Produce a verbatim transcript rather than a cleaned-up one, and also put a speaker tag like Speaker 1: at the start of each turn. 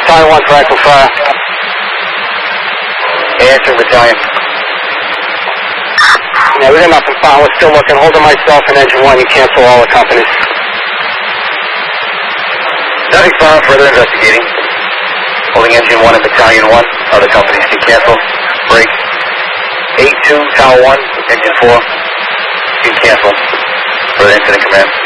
Speaker 1: Battalion one for actual fire.
Speaker 2: Answering battalion.
Speaker 1: Yeah, we got nothing found. We're still looking. Hold on myself and engine one. You cancel all the companies.
Speaker 2: Nothing found. Further investigating. Holding engine one and battalion one. Other companies can cancel. Break. eight two, tower one, engine four. Can cancel. Further incident command.